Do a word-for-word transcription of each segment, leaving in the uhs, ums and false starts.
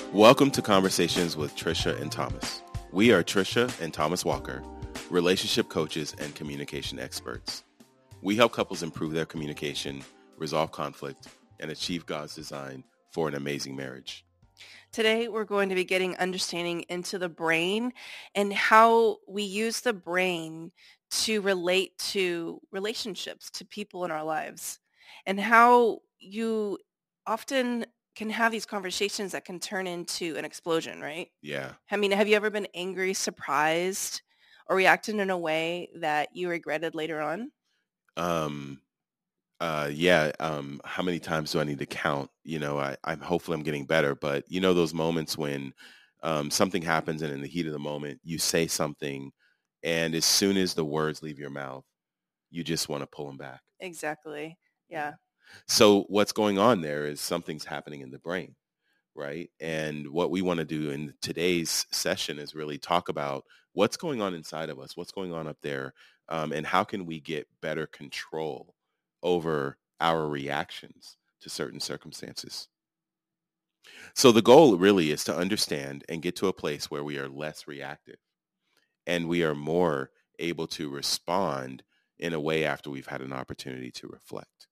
Welcome to Conversations with Trisha and Thomas. We are Trisha and Thomas Walker, relationship coaches and communication experts. We help couples improve their communication, resolve conflict, and achieve God's design for an amazing marriage. Today, we're going to be getting understanding into the brain and how we use the brain to relate to relationships, to people in our lives, and how you often can have these conversations that can turn into an explosion, right? Yeah. I mean, have you ever been angry, surprised, or reacted in a way that you regretted later on? Um, uh, yeah. Um, how many times do I need to count? You know, I, I'm hopefully I'm getting better, but you know, those moments when um, something happens and in the heat of the moment, you say something, and as soon as the words leave your mouth, you just want to pull them back. Exactly. Yeah. So what's going on there is something's happening in the brain, right? And what we want to do in today's session is really talk about what's going on inside of us, what's going on up there, um, and how can we get better control over our reactions to certain circumstances. So the goal really is to understand and get to a place where we are less reactive and we are more able to respond in a way after we've had an opportunity to reflect.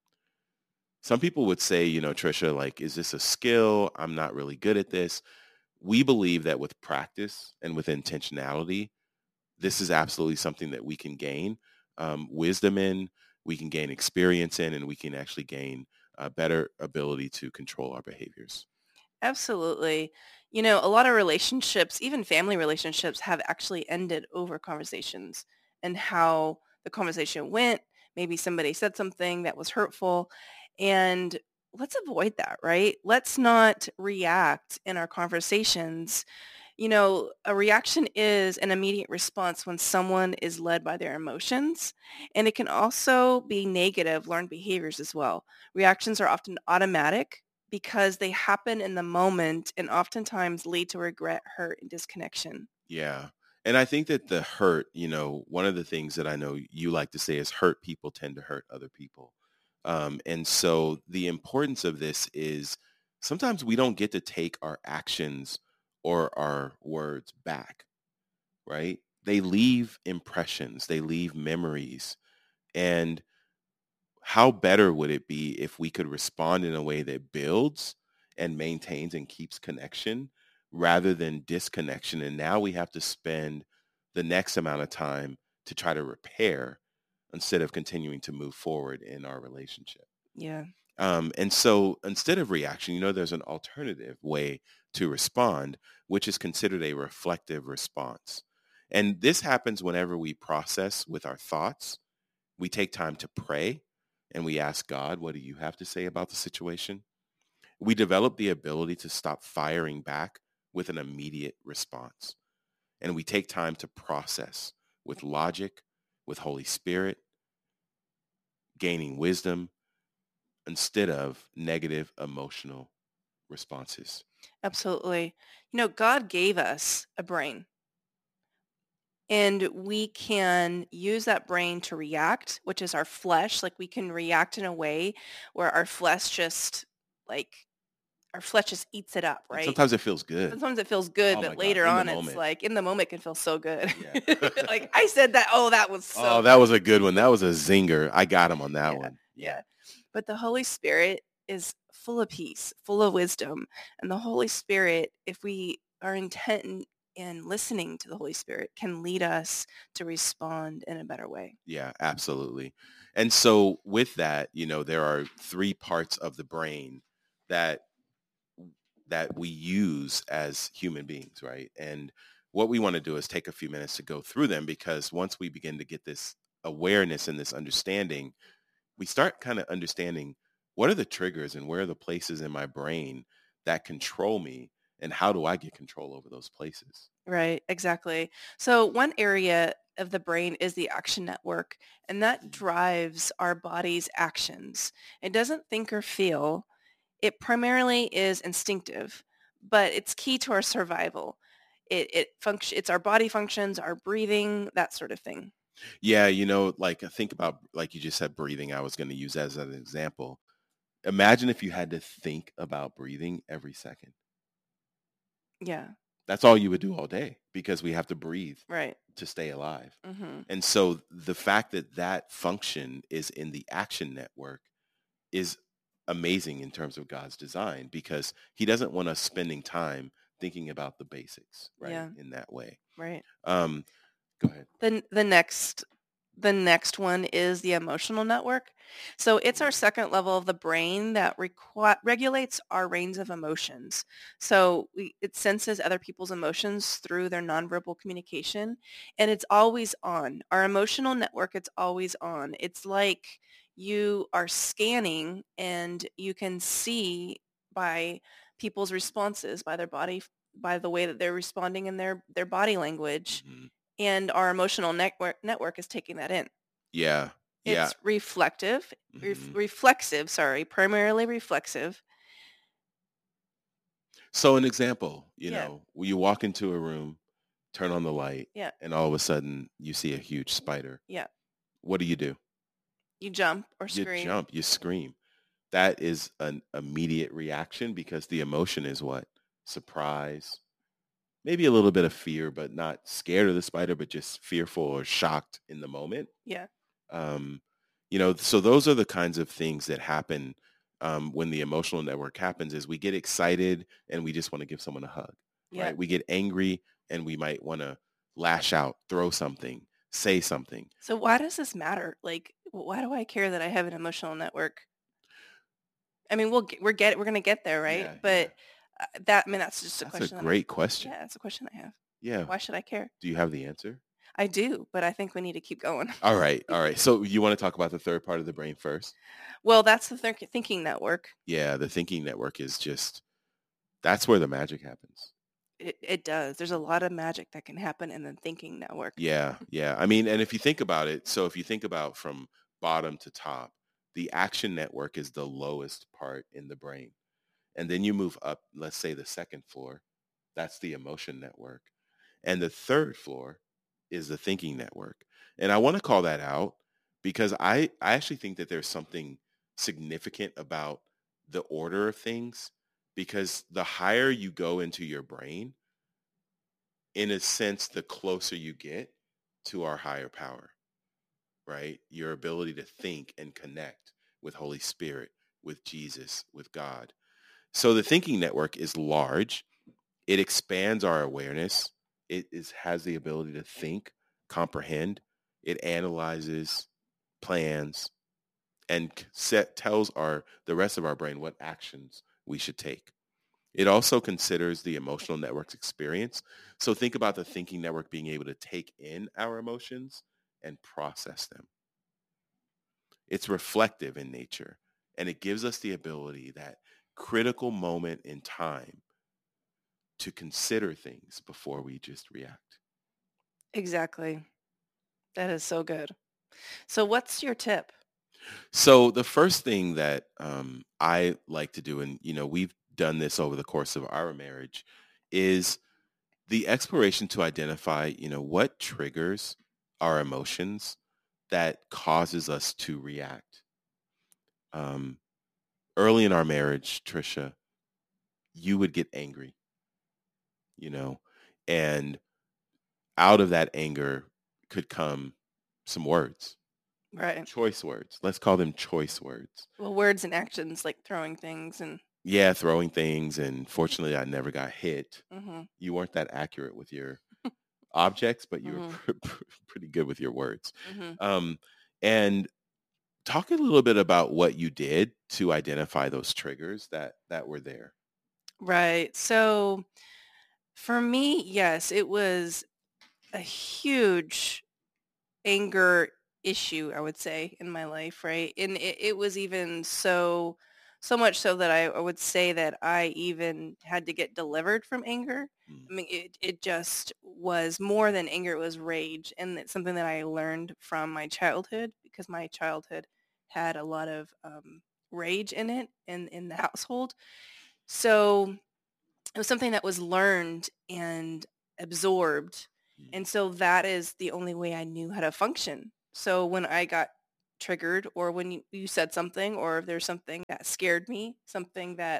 Some people would say, you know, Trisha, like, is this a skill? I'm not really good at this. We believe that with practice and with intentionality, this is absolutely something that we can gain um, wisdom in, we can gain experience in, and we can actually gain a better ability to control our behaviors. Absolutely. You know, a lot of relationships, even family relationships, have actually ended over conversations and how the conversation went. Maybe somebody said something that was hurtful. And let's avoid that, right? Let's not react in our conversations. You know, a reaction is an immediate response when someone is led by their emotions. And it can also be negative learned behaviors as well. Reactions are often automatic because they happen in the moment and oftentimes lead to regret, hurt, and disconnection. Yeah. And I think that the hurt, you know, one of the things that I know you like to say is hurt people tend to hurt other people. Um, and so the importance of this is sometimes we don't get to take our actions or our words back, right? They leave impressions, they leave memories. And how better would it be if we could respond in a way that builds and maintains and keeps connection rather than disconnection? And now we have to spend the next amount of time to try to repair instead of continuing to move forward in our relationship. Yeah. Um, and so instead of reaction, you know, there's an alternative way to respond, which is considered a reflective response. And this happens whenever we process with our thoughts. We take time to pray and we ask God, what do you have to say about the situation? We develop the ability to stop firing back with an immediate response. And we take time to process with logic, with Holy Spirit, gaining wisdom instead of negative emotional responses. Absolutely. You know, God gave us a brain and we can use that brain to react, which is our flesh. Like we can react in a way where our flesh just like our flesh just eats it up, And right? sometimes it feels good. Sometimes it feels good, Oh my but God, later in the on it's moment. like in the moment it can feel so good. Yeah. Like I said that, oh, that was so Oh, that was a good one. That was a zinger. I got him on that yeah, one. yeah. But the Holy Spirit is full of peace, full of wisdom. And the Holy Spirit, if we are intent in, in listening to the Holy Spirit, can lead us to respond in a better way. Yeah, absolutely. And so with that, you know, there are three parts of the brain that that we use as human beings, right? And what we want to do is take a few minutes to go through them, because once we begin to get this awareness and this understanding, we start kind of understanding what are the triggers and where are the places in my brain that control me, and how do I get control over those places? Right, exactly. So one area of the brain is the action network, and that drives our body's actions. It doesn't think or feel. It primarily is instinctive, but it's key to our survival. It it function it's our body functions, our breathing, that sort of thing. Yeah, you know, like think about, like you just said, breathing. I was going to use as an example. Imagine if you had to think about breathing every second. Yeah. That's all you would do all day because we have to breathe Right. to stay alive. Mm-hmm. And so the fact that that function is in the action network is amazing in terms of God's design, because he doesn't want us spending time thinking about the basics, right? Yeah. In that way. Right. Um, go ahead. The the next the next one is the emotional network. So it's our second level of the brain that requ- regulates our range of emotions. So we, it senses other people's emotions through their nonverbal communication, and it's always on. Our emotional network, it's always on. It's like you are scanning and you can see by people's responses, by their body, by the way that they're responding in their, their body language, Mhm. and our emotional network network is taking that in. Yeah. Yeah. It's reflective, ref, Mhm. reflexive, sorry, primarily reflexive. So an example, you Yeah. know, when you walk into a room, turn on the light, Yeah. and all of a sudden you see a huge spider. Yeah. What do you do? You jump or You scream. jump, you scream. That is an immediate reaction because the emotion is what? Surprise, maybe a little bit of fear, but not scared of the spider, but just fearful or shocked in the moment. Yeah. Um, you know, so those are the kinds of things that happen um, when the emotional network happens. Is we get excited and we just want to give someone a hug, Yeah. right? We get angry and we might want to lash out, throw something, say something. So why does this matter? Like, why do I care that I have an emotional network? I mean, we'll get, we're get we're gonna get there, right? Yeah, but uh, that I mean, that's just a That's a question. that I- great question. Yeah, that's a question I have. Yeah. Why should I care? Do you have the answer? I do, but I think we need to keep going. All right. All right. So you want to talk about the third part of the brain first? Well, that's the think- thinking network. Yeah, the thinking network is just, that's where the magic happens. It, it does. There's a lot of magic that can happen in the thinking network. Yeah, yeah. I mean, and if you think about it, so if you think about from bottom to top, the action network is the lowest part in the brain. And then you move up, let's say the second floor, that's the emotion network. And the third floor is the thinking network. And I want to call that out because I, I actually think that there's something significant about the order of things, because the higher you go into your brain, in a sense, the closer you get to our higher power, right? Your ability to think and connect with Holy Spirit, with Jesus, with God. So the thinking network is large. It expands our awareness. It is, has the ability to think, comprehend. It analyzes, plans, and set, tells our the rest of our brain what actions we should take. It also considers the emotional network's experience. So think about the thinking network being able to take in our emotions and process them. It's reflective in nature, and it gives us the ability, that critical moment in time, to consider things before we just react. Exactly. That is so good. So what's your tip? So the first thing that um, I like to do, and you know, we've done this over the course of our marriage, is the exploration to identify, you know, what triggers our emotions that causes us to react. Um, early in our marriage, Trisha, you would get angry, you know, and out of that anger could come some words, Right. choice words. Let's call them choice words. Well, words and actions like throwing things and Yeah, throwing things. And fortunately, I never got hit. mm-hmm. You weren't that accurate with your objects, but you mm-hmm. were pr- pretty good with your words. Mm-hmm. Um, and talk a little bit about what you did to identify those triggers that that were there. Right. So for me, yes, it was a huge anger issue, I would say, in my life, right? And it, it was even so, so much so that I, I would say that I even had to get delivered from anger. Mm. I mean, it, it just was more than anger. It was rage. And it's something that I learned from my childhood, because my childhood had a lot of um, rage in it in, in the household. So it was something that was learned and absorbed. Mm. And so that is the only way I knew how to function. So when I got triggered, or when you, you said something, or if there's something that scared me, something that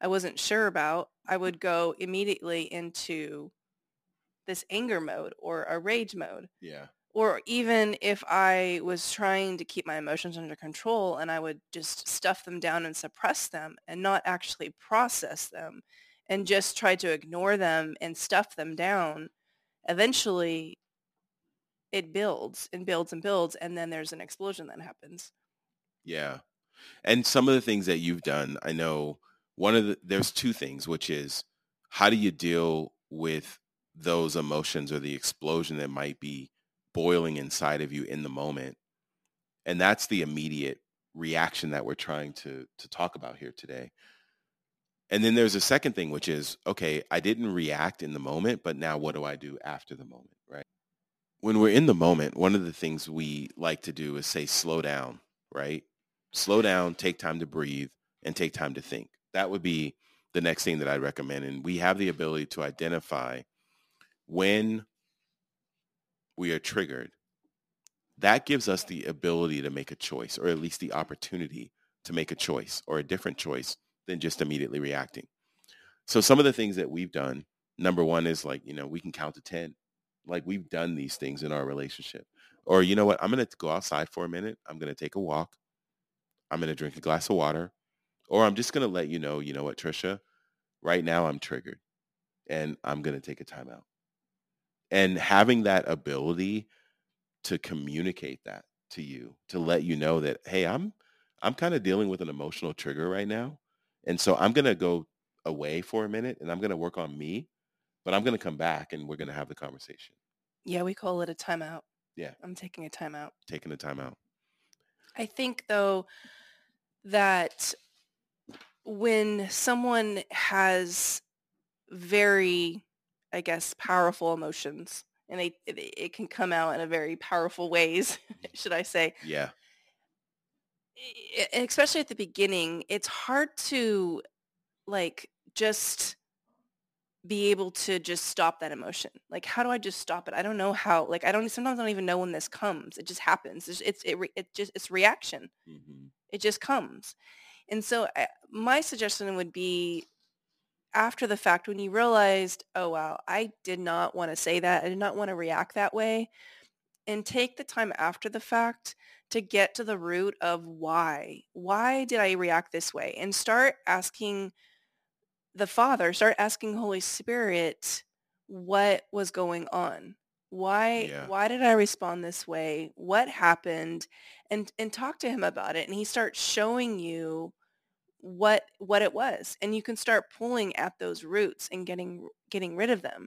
I wasn't sure about, I would go immediately into this anger mode or a rage mode. Yeah. Or even if I was trying to keep my emotions under control and I would just stuff them down and suppress them and not actually process them and just try to ignore them and stuff them down, eventually it builds and builds and builds, and then there's an explosion that happens. Yeah. And some of the things that you've done, I know one of the, there's two things, which is how do you deal with those emotions or the explosion that might be boiling inside of you in the moment? And that's the immediate reaction that we're trying to to talk about here today. And then there's a second thing, which is, okay, I didn't react in the moment, but now what do I do after the moment, right? When we're in the moment, one of the things we like to do is say, slow down, right? Slow down, take time to breathe, and take time to think. That would be the next thing that I'd recommend. And we have the ability to identify when we are triggered. That gives us the ability to make a choice, or at least the opportunity to make a choice or a different choice than just immediately reacting. So some of the things that we've done, number one is like, you know, we can count to ten. Like we've done these things in our relationship. Or you know what? I'm going to go outside for a minute. I'm going to take a walk. I'm going to drink a glass of water. Or I'm just going to let you know, you know what, Trisha, right now I'm triggered and I'm going to take a time out. And having that ability to communicate that to you, to let you know that, hey, I'm I'm kind of dealing with an emotional trigger right now. And so I'm going to go away for a minute and I'm going to work on me, but I'm going to come back and we're going to have the conversation. Yeah, we call it a timeout. Yeah. I'm taking a timeout. Taking a timeout. I think, though, that when someone has very, I guess, powerful emotions, and they it, it can come out in a very powerful ways, should I say? Yeah. e- Especially at the beginning, it's hard to like just be able to just stop that emotion. Like, how do I just stop it? I don't know how. Like, I don't sometimes I don't even know when this comes. It just happens. It's it's it, re- it just it's reaction. Mm-hmm. It just comes. And so I, my suggestion would be after the fact when you realized, oh wow, I did not want to say that. I did not want to react that way. And take the time after the fact to get to the root of why. Why did I react this way? And start asking the Father, start asking Holy Spirit what was going on. Why Yeah. why did I respond this way? What happened? And and talk to him about it. And he starts showing you what what it was. And you can start pulling at those roots and getting getting rid of them.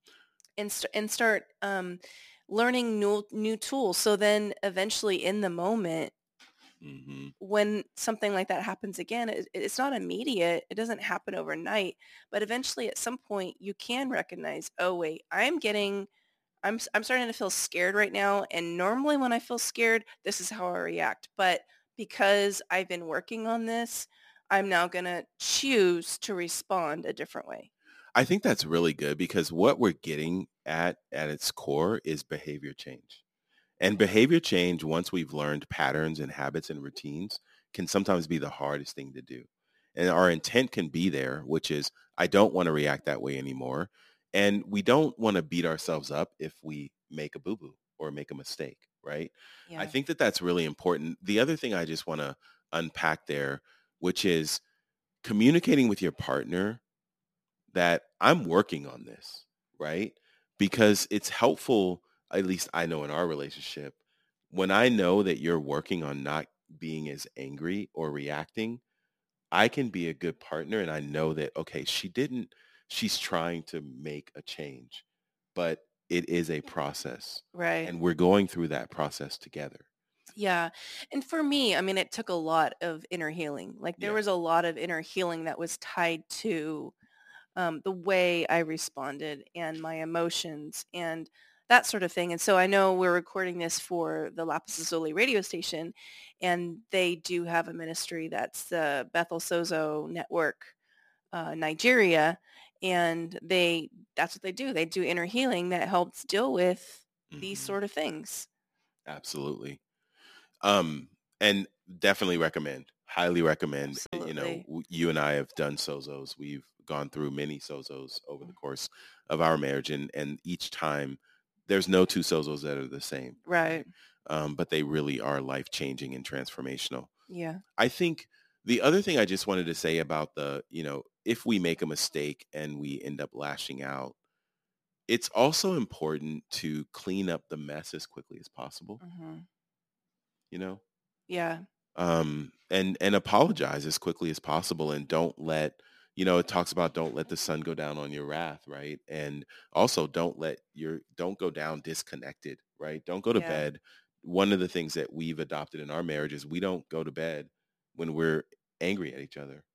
And st- and start um learning new new tools. So then eventually in the moment Mm-hmm. when something like that happens again, it, it's not immediate. It doesn't happen overnight, but eventually at some point you can recognize, oh wait, I'm getting, I'm, s- I'm starting to feel scared right now. And normally when I feel scared, this is how I react. But because I've been working on this, I'm now going to choose to respond a different way. I think that's really good because what we're getting at at its core is behavior change. And behavior change, once we've learned patterns and habits and routines, can sometimes be the hardest thing to do. And our intent can be there, which is, I don't want to react that way anymore. And we don't want to beat ourselves up if we make a boo-boo or make a mistake, right? I Yeah. think that that's really important. The other thing I just want to unpack there, which is communicating with your partner that I'm working on this, right? Because it's helpful, at least I know in our relationship, when I know that you're working on not being as angry or reacting, I can be a good partner and I know that, okay, she didn't, she's trying to make a change, but it is a process Right. and we're going through that process together. Yeah. And for me, I mean, it took a lot of inner healing. Like there Yeah. was a lot of inner healing that was tied to um, the way I responded and my emotions and that sort of thing. And so I know we're recording this for the Lapis Lazuli radio station, and they do have a ministry that's the Bethel Sozo Network, uh, Nigeria, and they that's what they do. They do inner healing that helps deal with these Mm-hmm. sort of things. Absolutely. Um, and definitely recommend. highly recommend. You know, Absolutely. w- you and I have done sozos. We've gone through many sozos over the Mm. course of our marriage, and and each time there's no two sozos that are the same, Right. right? Um, but they really are life changing and transformational. Yeah. I think the other thing I just wanted to say about the, you know, if we make a mistake and we end up lashing out, it's also important to clean up the mess as quickly as possible, Hmm. you know, Yeah. um, and and apologize as quickly as possible, and don't let, you know, it talks about don't let the sun go down on your wrath, right? And also don't let your don't go down disconnected, right? Don't go to Yeah. bed. One of the things that we've adopted in our marriage is we don't go to bed when we're angry at each other.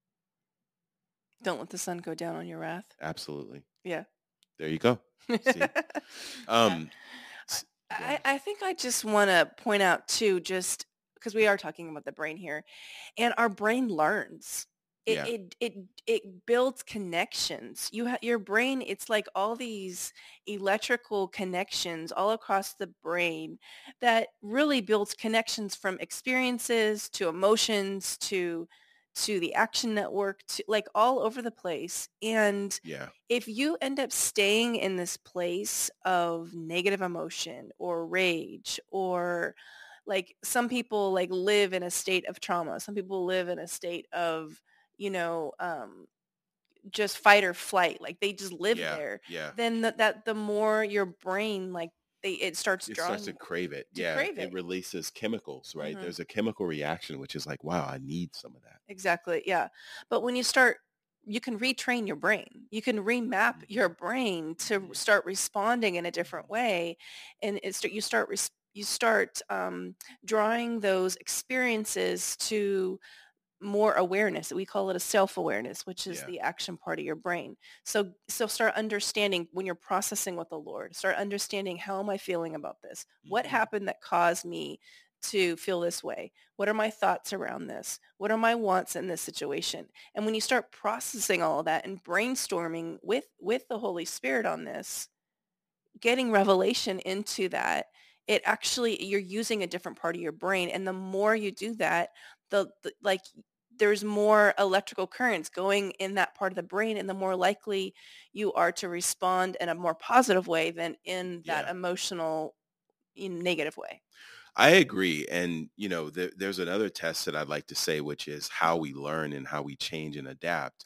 Don't let the sun go down on your wrath. Absolutely. Yeah. There you go. See? Yeah. Um, I, s- go I ahead. I think I just want to point out too, just because we are talking about the brain here, and our brain learns. It Yeah. it it it builds connections. You have your brain. It's like all these electrical connections all across the brain that really builds connections from experiences to emotions to to the action network to like all over the place. And Yeah. if you end up staying in this place of negative emotion or rage or like some people like live in a state of trauma, some people live in a state of, you know, um, just fight or flight, like they just live Yeah. there, Yeah. then th- that the more your brain like they it starts It starts to drawing crave it. to Yeah. crave It it. releases chemicals, right? Hmm. There's a chemical reaction, which is like, wow, I need some of that. Exactly. Yeah. But when you start, you can retrain your brain. You can remap your Hmm. brain to Hmm. start responding in a different way. And it's, you start, res- you start um, drawing those experiences to more awareness. We call it a self-awareness, which is Yeah. the action part of your brain. So, so start understanding when you're processing with the Lord, start understanding, how am I feeling about this? What Hmm. happened that caused me to feel this way? What are my thoughts around this? What are my wants in this situation? And when you start processing all of that and brainstorming with, with the Holy Spirit on this, getting revelation into that, it actually, you're using a different part of your brain. And the more you do that, the, the like there's more electrical currents going in that part of the brain, and the more likely you are to respond in a more positive way than in that Yeah. emotional, in negative way. I agree. And, you know, there, there's another test that I'd like to say, which is how we learn and how we change and adapt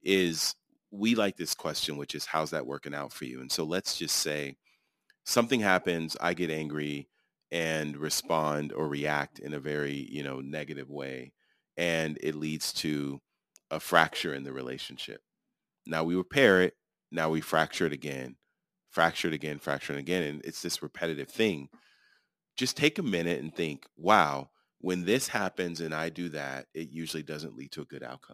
is we like this question, which is how's that working out for you? And so let's just say something happens, I get angry and respond or react in a very, you know, negative way. And it leads to a fracture in the relationship. Now we repair it. Now we fracture it again, fracture it again, fracture it again. And it's this repetitive thing. Just take a minute and think, wow, when this happens and I do that, it usually doesn't lead to a good outcome.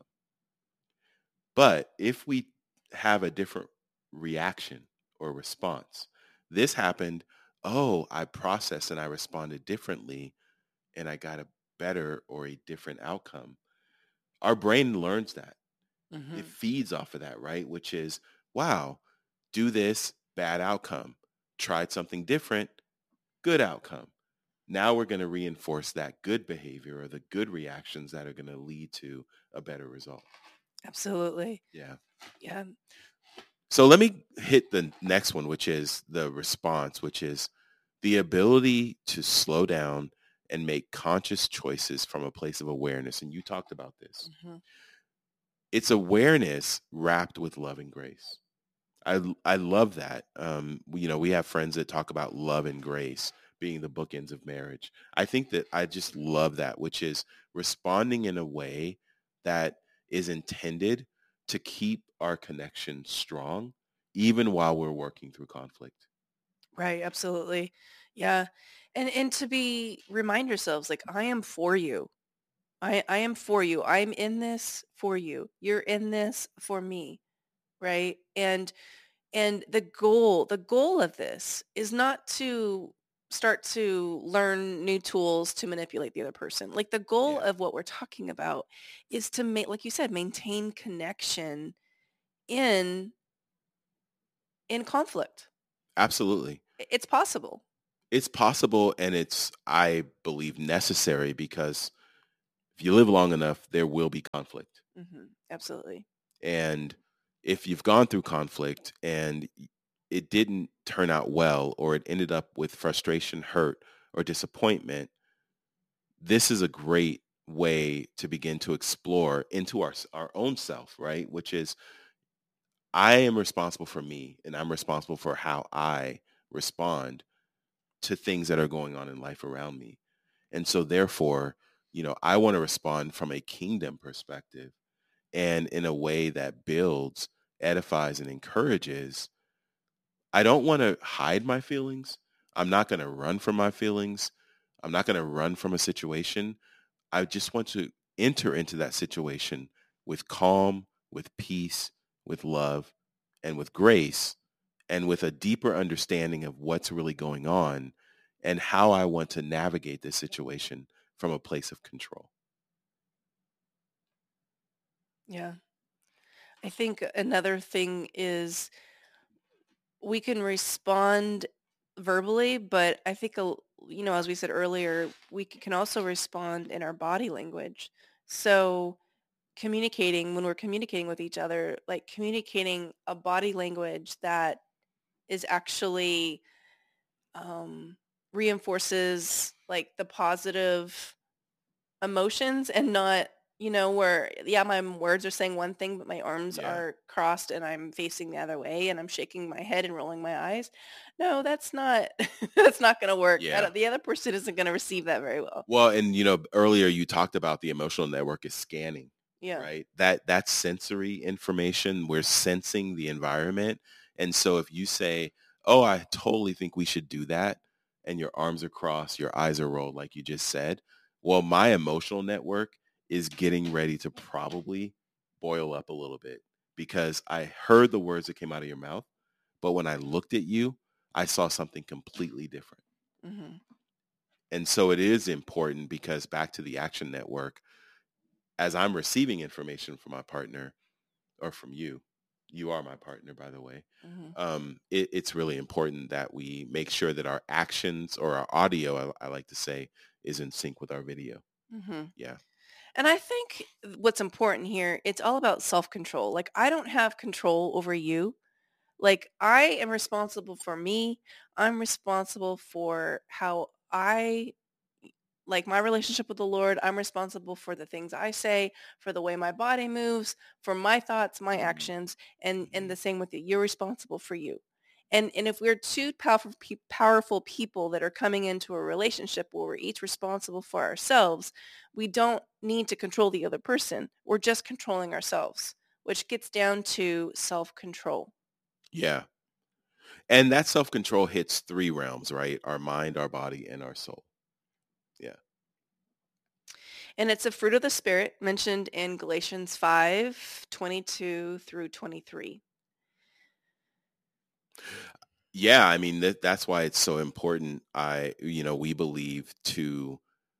But if we have a different reaction or response, this happened, oh, I processed and I responded differently and I got a better or a different outcome. Our brain learns that. It Hmm. feeds off of that, right? Which is, wow, do this, bad outcome. Tried something different, good outcome. Now we're going to reinforce that good behavior or the good reactions that are going to lead to a better result. Absolutely. Yeah. Yeah. So let me hit the next one, which is the response, which is the ability to slow down and make conscious choices from a place of awareness. And you talked about this. Hmm. It's awareness wrapped with love and grace. I, I love that. Um, you know, we have friends that talk about love and grace being the bookends of marriage. I think that I just love that, which is responding in a way that is intended to keep our connection strong, even while we're working through conflict. Right. Absolutely. Yeah. And, and to be, remind yourselves, like, I am for you. I, I am for you. I'm in this for you. You're in this for me. Right. And and the goal, the goal of this is not to start to learn new tools to manipulate the other person. Like the goal Yeah, of what we're talking about is to make, like you said, maintain connection in in conflict. absolutely. I- It's possible. It's possible and it's, I believe, necessary because If you live long enough, there will be conflict. Mm-hmm. Absolutely. And if you've gone through conflict and it didn't turn out well, or it ended up with frustration, hurt, or disappointment, this is a great way to begin to explore into our our own self, right? Which is, I am responsible for me, and I'm responsible for how I respond to things that are going on in life around me. And so therefore, you know, I want to respond from a kingdom perspective and in a way that builds, edifies, and encourages. I don't want to hide my feelings. I'm not going to run from my feelings. I'm not going to run from a situation. I just want to enter into that situation with calm, with peace, with love, and with grace, and with a deeper understanding of what's really going on and how I want to navigate this situation from a place of control. Yeah. I think another thing is we can respond verbally, but I think, a- you know, as we said earlier, we c- can also respond in our body language. So communicating, when we're communicating with each other, like communicating a body language that is actually um, reinforces like the positive emotions and not, you know, where, yeah, my words are saying one thing, but my arms Yeah. are crossed and I'm facing the other way and I'm shaking my head and rolling my eyes. No, that's not, that's not going to work. I Yeah. don't- the other person isn't going to receive that very well. Well, and you know, earlier you talked about the emotional network is scanning, Yeah. right? That that's sensory information. We're sensing the environment. And so if you say, "Oh, I totally think we should do that," and your arms are crossed, your eyes are rolled like you just said, well, my emotional network is getting ready to probably boil up a little bit because I heard the words that came out of your mouth, but when I looked at you, I saw something completely different. Hmm. And so it is important because back to the action network, as I'm receiving information from my partner or from you, you are my partner, by the way. Hmm. Um, it, it's really important that we make sure that our actions or our audio, I, I like to say, is in sync with our video. Hmm. Yeah. And I think what's important here, it's all about self-control. Like I don't have control over you. Like I am responsible for me. I'm responsible for how I like my relationship with the Lord. I'm responsible for the things I say, for the way my body moves, for my thoughts, my Mm-hmm. actions, and and Mm-hmm. the same with you. You're responsible for you. And and if we're two powerful pe- powerful people that are coming into a relationship where we're each responsible for ourselves, we don't need to control the other person. We're just controlling ourselves, which gets down to self-control. Yeah. And that self-control hits three realms, right? Our mind, our body, and our soul. Yeah. And it's a fruit of the Spirit mentioned in Galatians five twenty-two through twenty-three. Yeah. I mean, that, that's why it's so important. I, you know, we believe to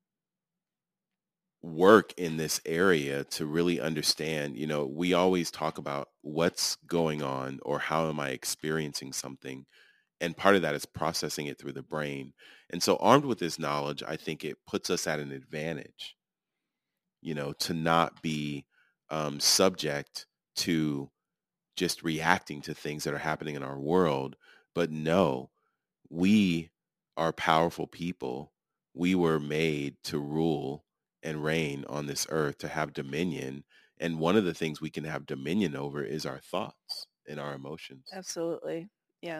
work in this area to really understand, you know, we always talk about what's going on or how am I experiencing something. And part of that is processing it through the brain. And so armed with this knowledge, I think it puts us at an advantage, you know, to not be um, subject to just reacting to things that are happening in our world, but no, we are powerful people. We were made to rule and reign on this earth, to have dominion. And one of the things we can have dominion over is our thoughts and our emotions. Absolutely. Yeah.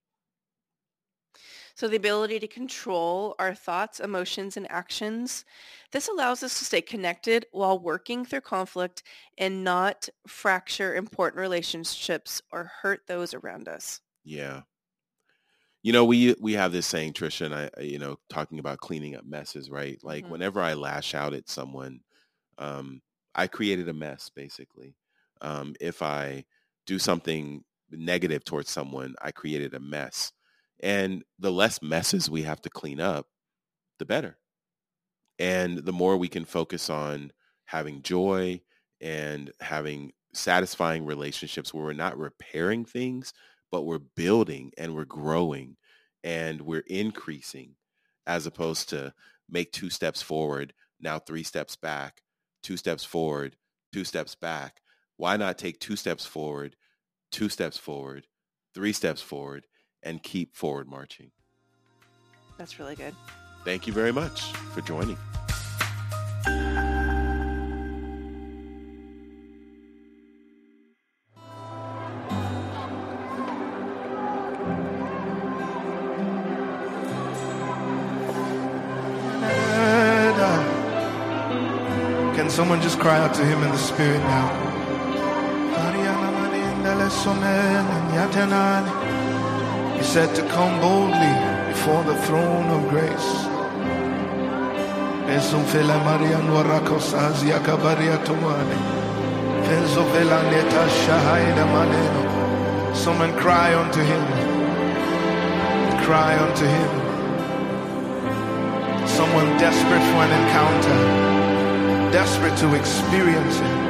So the ability to control our thoughts, emotions, and actions. This allows us to stay connected while working through conflict and not fracture important relationships or hurt those around us. Yeah. You know, we we have this saying, Trisha, and I, I, you know, talking about cleaning up messes, right? Like Hmm. whenever I lash out at someone, um, I created a mess, basically. Um, if I do something negative towards someone, I created a mess. And the less messes we have to clean up, the better. And the more we can focus on having joy and having satisfying relationships where we're not repairing things, but we're building and we're growing and we're increasing, as opposed to make two steps forward, now three steps back, two steps forward, two steps back. Why not take two steps forward, two steps forward, three steps forward, and keep forward marching? That's really good. Thank you very much for joining. Can someone just cry out to him in the spirit now? He said to come boldly before the throne of grace. Someone cry unto him. Cry unto him. Someone desperate for an encounter, desperate to experience it.